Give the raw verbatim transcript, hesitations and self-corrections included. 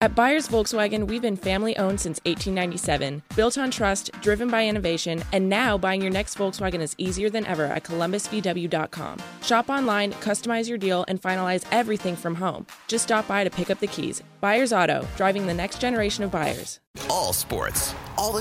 At Byers Volkswagen, we've been family-owned since eighteen ninety-seven, built on trust, driven by innovation, and now buying your next Volkswagen is easier than ever at columbus v w dot com. Shop online, customize your deal, and finalize everything from home. Just stop by to pick up the keys. Byers Auto, driving the next generation of buyers. All sports, all the